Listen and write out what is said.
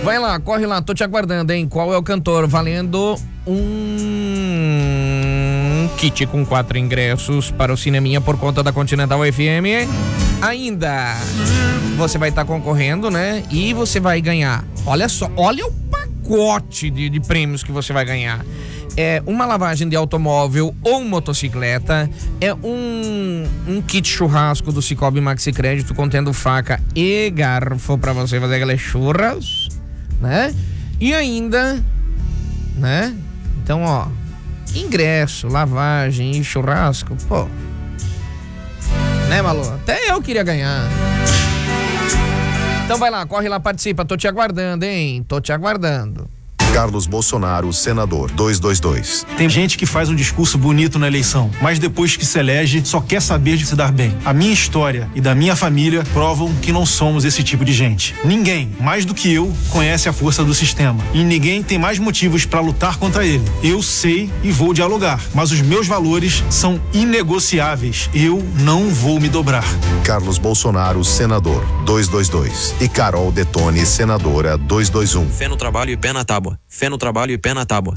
Vai lá, corre lá, tô te aguardando, hein? Qual é o cantor? Valendo um kit com 4 ingressos para o cineminha por conta da Continental FM. Ainda você vai estar concorrendo, né? E você vai ganhar, olha só, olha o pacote de prêmios que você vai ganhar. É uma lavagem de automóvel ou motocicleta, é um kit churrasco do Cicobi Maxi Crédito contendo faca e garfo para você fazer aquelas churras, né? E ainda, né? Então, ó, ingresso, lavagem e churrasco, pô. Né, Malu? Até eu queria ganhar. Então vai lá, corre lá, participa. Tô te aguardando, hein? Tô te aguardando. Carlos Bolsonaro, senador, 222. Tem gente que faz um discurso bonito na eleição, mas depois que se elege, só quer saber de se dar bem. A minha história e da minha família provam que não somos esse tipo de gente. Ninguém, mais do que eu, conhece a força do sistema. E ninguém tem mais motivos para lutar contra ele. Eu sei e vou dialogar, mas os meus valores são inegociáveis. Eu não vou me dobrar. Carlos Bolsonaro, senador, 222. E Carol Detone, senadora, 221. Fé no trabalho e pé na tábua. Fé no trabalho e pé na tábua.